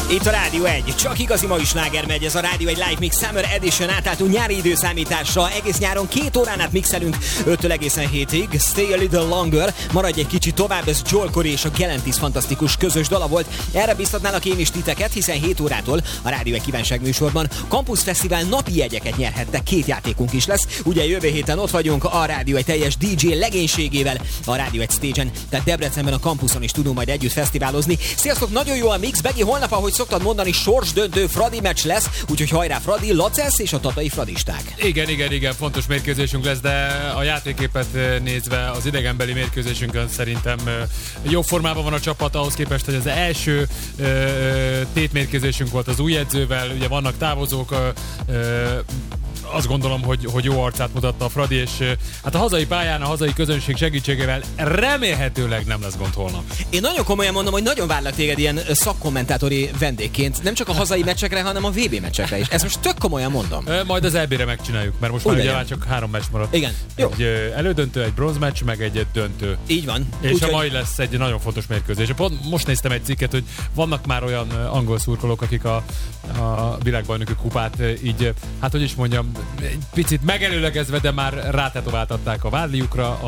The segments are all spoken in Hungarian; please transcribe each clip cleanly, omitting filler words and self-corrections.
Itt a Rádió 1, csak igazi mai sláger megy, ez a Rádió 1 Live Mix Summer Edition átálltunk nyári időszámításra. Egész nyáron 2 órán át mixelünk 5-től egészen 7-ig. Stay a little longer, maradj egy kicsit tovább, ez Joel Corey és a Galantis fantasztikus közös dala volt. Erre biztatnálak én is titeket, hiszen 7 órától a Rádió 1 kívánság műsorban Campus Fesztivál napi jegyeket nyerhettek, 2 játékunk is lesz. Ugye jövő héten ott vagyunk a Rádió 1 teljes DJ legénységével a Rádió 1 stage-en, tehát Debrecenben a campuson is tudunk majd együtt fesztiválozni. Sziasztok, nagyon jó a mix, Begi, holnap, ahogy szoktad mondani, sorsdöntő Fradi meccs lesz, úgyhogy hajrá Fradi, Lacelsz és a tatai fradisták. Igen, fontos mérkőzésünk lesz, de a játékképet nézve az idegenbeli mérkőzésünkön szerintem jó formában van a csapat ahhoz képest, hogy az első tétmérkőzésünk volt az új edzővel, ugye vannak távozók, azt gondolom, hogy jó arcát mutatta a Fradi, és hát a hazai pályán, a hazai közönség segítségével remélhetőleg nem lesz gond holnap. Én nagyon komolyan mondom, hogy nagyon várlak téged ilyen szakkommentátori vendégként, nem csak a hazai meccsekre, hanem a VB meccsekre is. Ezt most tök komolyan mondom. Majd az EB-re megcsináljuk, mert most már ugye már csak 3 meccs maradt. Igen. Jó. Egy elődöntő, egy bronzmeccs, meg egy döntő. Így van. És a mai lesz egy nagyon fontos mérkőzés. Pont most néztem egy cikket, hogy vannak már olyan angol szurkolók, akik a világbajnoki kupát így, hát hogy is mondjam, egy picit megelőlegezve, de már rátetováltatták a vádliukra.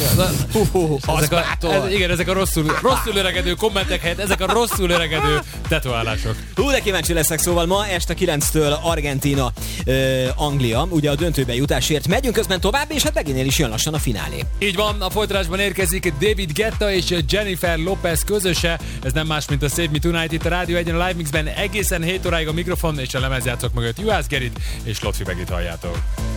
Ezek a rosszul öregedő kommentek helyett, ezek a rosszul öregedő tetoválások. De kíváncsi leszek, szóval ma este 9-től Argentína, Anglia, ugye a döntőbe jutásért megyünk közben tovább, és hát Beginél is jön lassan a finálé. Így van, a folytatásban érkezik David Guetta és Jennifer Lopez közöse, ez nem más, mint a Save Me Tonight itt a Rádió 1-en a Live Mixben egészen 7 óráig a mikrofon és a lemezjátszók mögött Juhász Gerit és Lotfi Begit halljátok.